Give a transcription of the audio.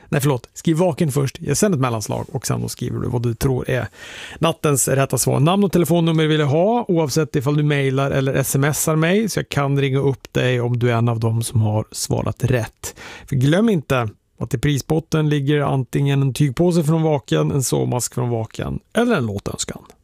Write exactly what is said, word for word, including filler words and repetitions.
Nej förlåt, skriv vaken först, jag sänder ett mellanslag och sen då skriver du vad du tror är nattens rätta svar. Namn och telefonnummer vill jag ha oavsett ifall du mejlar eller smsar mig så jag kan ringa upp dig om du är en av dem som har svarat rätt. För glöm inte att i prisbotten ligger antingen en tygpåse från Vaken, en sovmask från Vaken eller en låtönskan.